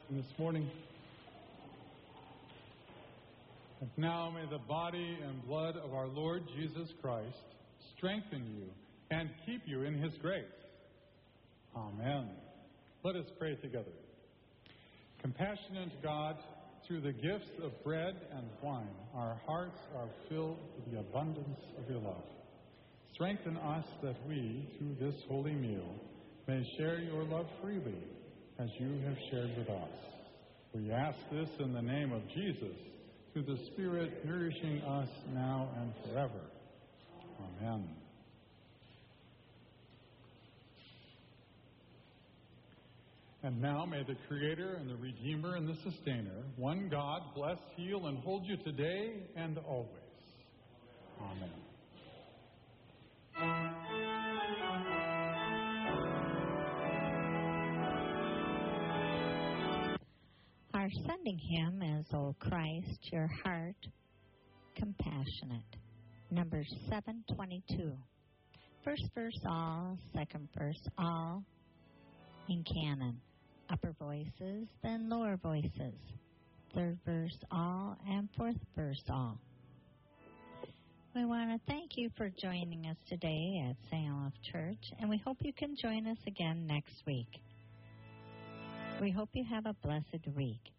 this morning. And now may the body and blood of our Lord Jesus Christ strengthen you and keep you in his grace. Amen. Let us pray together. Compassionate God, through the gifts of bread and wine, our hearts are filled with the abundance of your love. Strengthen us that we, through this holy meal, may share your love freely as you have shared with us. We ask this in the name of Jesus, through the Spirit nourishing us now and forever. Amen. And now may the Creator and the Redeemer and the Sustainer, one God, bless, heal, and hold you today and always. Amen. Our sending hymn is, O Christ, your heart compassionate. Number 722. First verse all, second verse all in canon. Upper voices, then lower voices. Third verse all and fourth verse all. We want to thank you for joining us today at St. Olaf Church, and we hope you can join us again next week. We hope you have a blessed week.